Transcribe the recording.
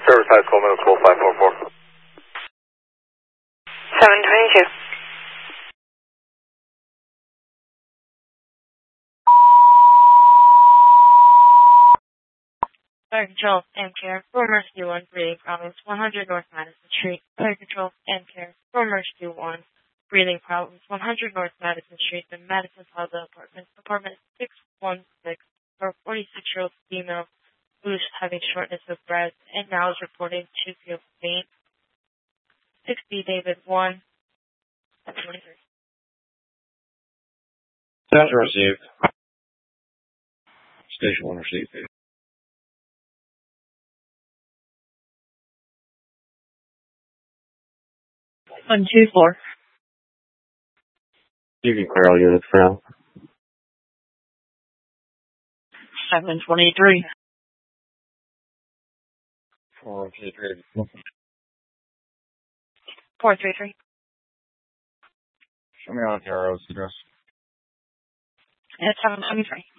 Service High School Middle School 544. 722. Fire Control, M-Care, for Emergency 1, breathing problems, 100 North Madison Street. Fire Control, M-Care, for Emergency 1, breathing problems, 100 North Madison Street, the Madison Plaza Apartments, apartment 616, for a 46-year-old female who's having shortness of breath and now is reporting to feel faint. 6B David 1, 723. Center received. Station 1 received. 124. You can clear all units for now. 723. 433. 433. Show me on Ontario's address. It's 723.